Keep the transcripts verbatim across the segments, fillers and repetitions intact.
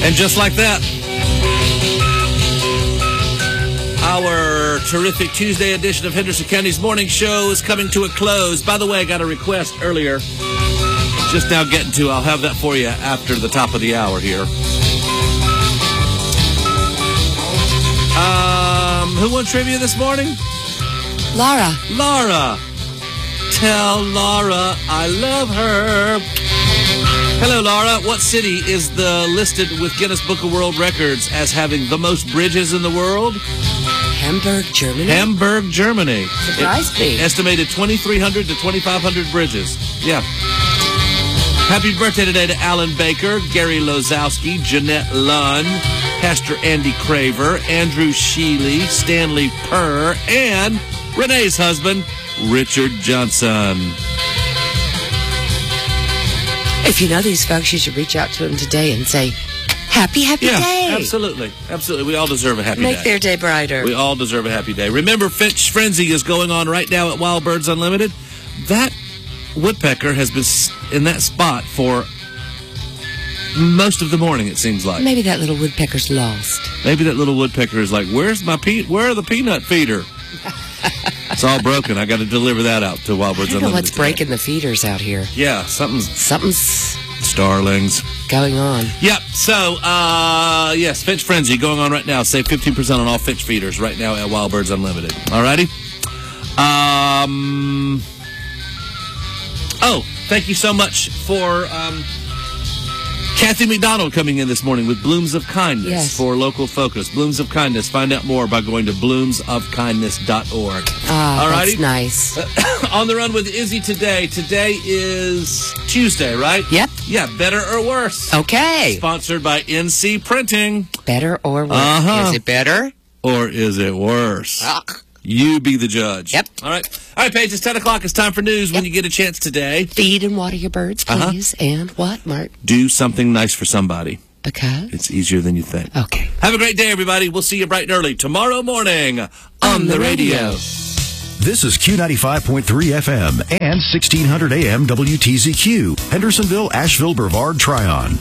And just like that, our terrific Tuesday edition of Henderson County's Morning Show is coming to a close. By the way, I got a request earlier, just now getting to. I'll have that for you after the top of the hour here. Um, who won trivia this morning? Laura. Laura. Tell Laura I love her. Hello, Laura. What city is the listed with Guinness Book of World Records as having the most bridges in the world? Hamburg, Germany. Hamburg, Germany. Surprised me. Estimated twenty-three hundred to twenty-five hundred bridges. Yeah. Happy birthday today to Alan Baker, Gary Lozowski, Jeanette Lunn, Pastor Andy Craver, Andrew Sheely, Stanley Purr, and Renee's husband, Richard Johnson. If you know these folks, you should reach out to them today and say, happy, happy yeah, day. Absolutely. Absolutely. We all deserve a happy Make day. Make their day brighter. We all deserve a happy day. Remember, Finch Frenzy is going on right now at Wild Birds Unlimited. That woodpecker has been in that spot for most of the morning, it seems like. Maybe that little woodpecker's lost. Maybe that little woodpecker is like, where's my pe- where are the peanut feeder? It's all broken. I got to deliver that out to Wild Birds I don't Unlimited. know what's today. breaking the feeders out here. Yeah, something's... Something's... Starlings. Going on. Yep. So, uh, yes, Finch Frenzy going on right now. Save fifteen percent on all Finch feeders right now at Wild Birds Unlimited. All righty? Um... Oh, thank you so much for... Um, Kathy McDonald coming in this morning with Blooms of Kindness yes. for Local Focus. Blooms of Kindness. Find out more by going to blooms of kindness dot org. Ah, that's nice. On the Run with Izzy today. Today is Tuesday, right? Yep. Yeah, better or worse. Okay. Sponsored by N C Printing. Better or worse? Uh-huh. Is it better? Or is it worse? Ugh. You be the judge. Yep. All right. All right, Paige, it's ten o'clock. It's time for news yep. when you get a chance today. Feed and water your birds, please. Uh-huh. And what, Mark? Do something nice for somebody. Because? It's easier than you think. Okay. Have a great day, everybody. We'll see you bright and early tomorrow morning on, on the, the radio. radio. This is Q ninety-five point three F M and sixteen hundred A M W T Z Q. Hendersonville, Asheville, Brevard, Tryon.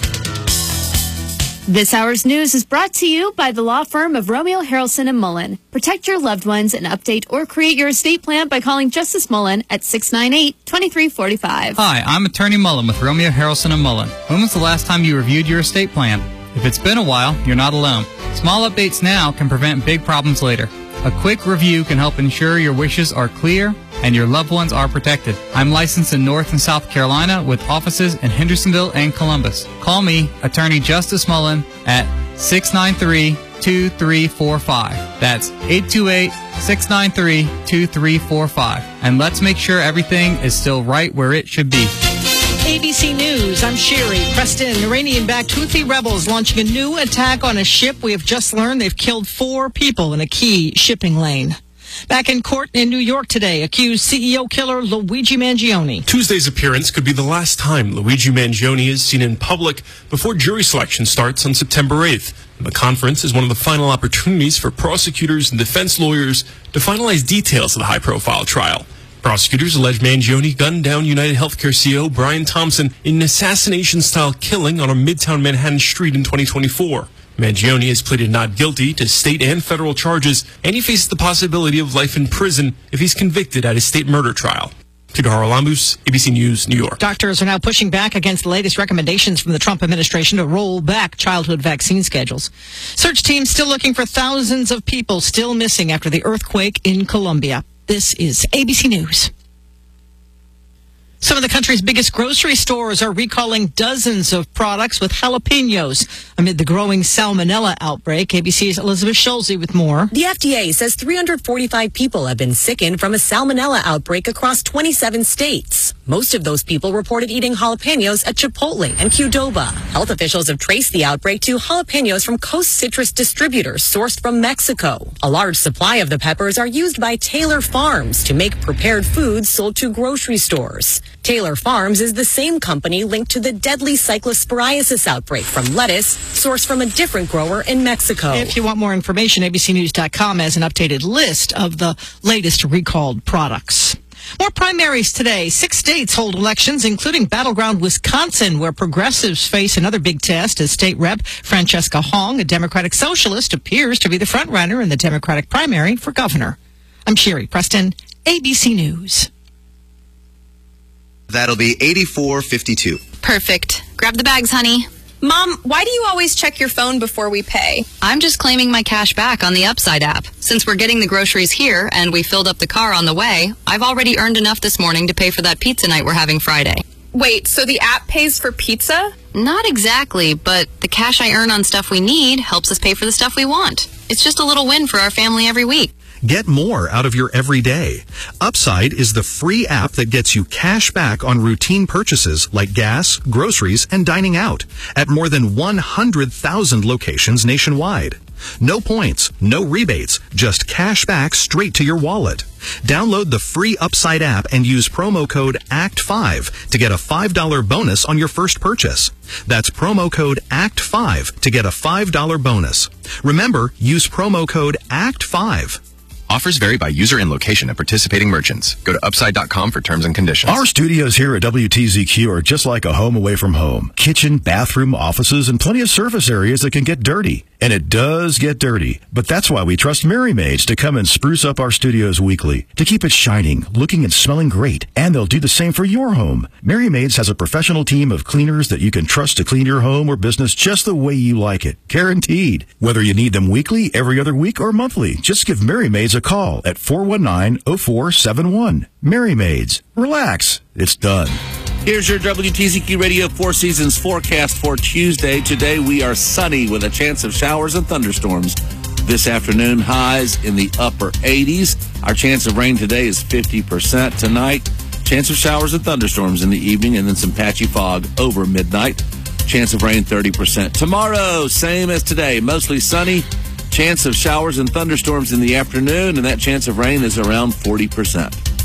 This hour's news is brought to you by the law firm of Romeo, Harrelson and Mullen. Protect your loved ones and update or create your estate plan by calling Justice Mullen at six nine eight, two three four five. Hi, I'm Attorney Mullen with Romeo, Harrelson and Mullen. When was the last time you reviewed your estate plan? If it's been a while, you're not alone. Small updates now can prevent big problems later. A quick review can help ensure your wishes are clear and your loved ones are protected. I'm licensed in North and South Carolina with offices in Hendersonville and Columbus. Call me, Attorney Justice Mullen, at six nine three, two three four five. That's eight two eight, six nine three, two three four five. And let's make sure everything is still right where it should be. A B C News, I'm Sherry. Preston, Iranian-backed Houthi rebels launching a new attack on a ship. We have just learned they've killed four people in a key shipping lane. Back in court in New York today, accused C E O killer Luigi Mangione. Tuesday's appearance could be the last time Luigi Mangione is seen in public before jury selection starts on September eighth. The conference is one of the final opportunities for prosecutors and defense lawyers to finalize details of the high-profile trial. Prosecutors allege Mangione gunned down United Healthcare C E O Brian Thompson in an assassination-style killing on a Midtown Manhattan street in twenty twenty-four. Mangione has pleaded not guilty to state and federal charges, and he faces the possibility of life in prison if he's convicted at his state murder trial. Peter Haralambous, A B C News, New York. Doctors are now pushing back against the latest recommendations from the Trump administration to roll back childhood vaccine schedules. Search teams still looking for thousands of people still missing after the earthquake in Colombia. This is A B C News. Some of the country's biggest grocery stores are recalling dozens of products with jalapenos amid the growing salmonella outbreak. A B C's Elizabeth Schulze with more. The F D A says three hundred forty-five people have been sickened from a salmonella outbreak across twenty-seven states. Most of those people reported eating jalapenos at Chipotle and Qdoba. Health officials have traced the outbreak to jalapenos from Coast Citrus distributors sourced from Mexico. A large supply of the peppers are used by Taylor Farms to make prepared foods sold to grocery stores. Taylor Farms is the same company linked to the deadly cyclosporiasis outbreak from lettuce sourced from a different grower in Mexico. If you want more information, A B C News dot com has an updated list of the latest recalled products. More primaries today. Six states hold elections, including battleground Wisconsin, where progressives face another big test as State Rep Francesca Hong, a Democratic socialist, appears to be the frontrunner in the Democratic primary for governor. I'm Sherry Preston, A B C News. That'll be eighty-four fifty-two. Perfect. Grab the bags, honey. Mom, why do you always check your phone before we pay? I'm just claiming my cash back on the Upside app. Since we're getting the groceries here and we filled up the car on the way, I've already earned enough this morning to pay for that pizza night we're having Friday. Wait, so the app pays for pizza? Not exactly, but the cash I earn on stuff we need helps us pay for the stuff we want. It's just a little win for our family every week. Get more out of your everyday. Upside is the free app that gets you cash back on routine purchases like gas, groceries, and dining out at more than one hundred thousand locations nationwide. No points, no rebates, just cash back straight to your wallet. Download the free Upside app and use promo code A C T five to get a five dollars bonus on your first purchase. That's promo code A C T five to get a five dollars bonus. Remember, use promo code A C T five. Offers vary by user and location at participating merchants. Go to upside dot com for terms and conditions. Our studios here at W T Z Q are just like a home away from home. Kitchen, bathroom, offices, and plenty of surface areas that can get dirty. And it does get dirty. But that's why we trust Mary Maids to come and spruce up our studios weekly, to keep it shining, looking and smelling great. And they'll do the same for your home. Mary Maids has a professional team of cleaners that you can trust to clean your home or business just the way you like it. Guaranteed. Whether you need them weekly, every other week, or monthly, just give Mary Maids a call at four one nine, oh four seven one. Mary Maids. Relax. It's done. Here's your W T Z Q Radio Four Seasons forecast for Tuesday. Today we are sunny with a chance of showers and thunderstorms. This afternoon, highs in the upper eighties. Our chance of rain today is fifty percent. Tonight, chance of showers and thunderstorms in the evening and then some patchy fog over midnight. Chance of rain thirty percent. Tomorrow, same as today, mostly sunny. Chance of showers and thunderstorms in the afternoon, and that chance of rain is around forty percent.